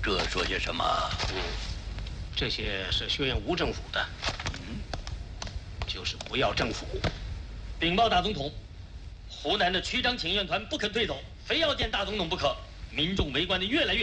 这说些什么？ 这些是宣扬无政府的，就是不要政府。 禀报大总统，湖南的区长请愿团不肯退走，非要见大总统不可。民众围观的越来越。